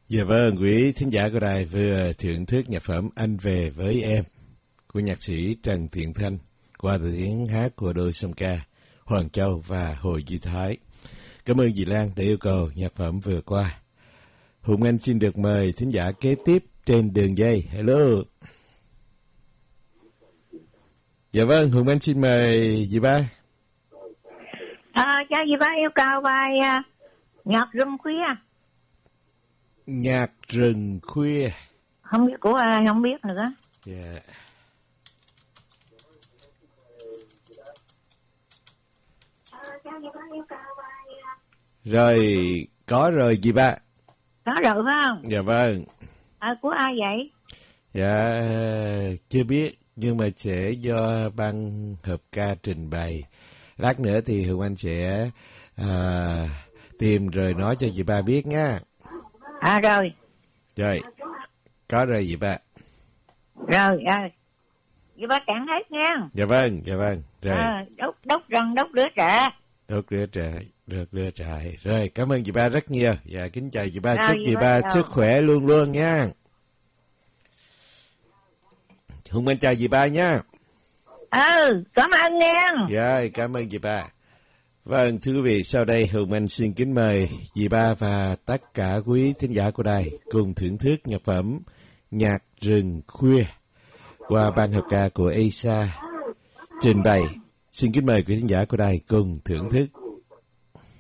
Dạ vâng, quý thính giả của đài vừa thưởng thức nhạc phẩm Anh Về Với Em của nhạc sĩ Trần Thiện Thanh qua từ tiếng hát của đôi song ca Hoàng Châu và Hồ Duy Thái. Cảm ơn Dì Lan đã yêu cầu nhạc phẩm vừa qua. Hùng Anh xin được mời thính giả kế tiếp trên đường dây. Hello. Dạ vâng, Hùng Anh xin mời dì ba. Cho dì ba yêu cầu bài Nhạc Rừng Khuya. Nhạc Rừng Khuya. Không biết của ai, không biết nữa. Dạ. Rồi, có rồi dì ba. Có rồi phải không? Dạ vâng. Của ai vậy? Dạ, chưa biết, nhưng mà sẽ do ban hợp ca trình bày. Lát nữa thì Hùng Anh sẽ tìm rồi nói cho dì ba biết nha. Rồi. Rồi, có rồi dì ba. Rồi. Dì ba cạn hết nha. Dạ vâng. Rồi. Đốt rần, đốt lửa trại. Đốt lửa trại. Rồi, cảm ơn dì ba rất nhiều. Dạ, kính chào dì ba. Chúc dì ba sức khỏe luôn luôn nha. Hùng Anh chào dì ba nha. Cảm ơn nha. Dạ, cảm ơn dì ba. Vâng, thưa quý vị, sau đây Hùng Anh xin kính mời dì ba và tất cả quý thính giả của đài cùng thưởng thức nhạc phẩm Nhạc Rừng Khuya qua ban hợp ca của Asa trình bày. Xin kính mời quý thính giả của đài cùng thưởng thức.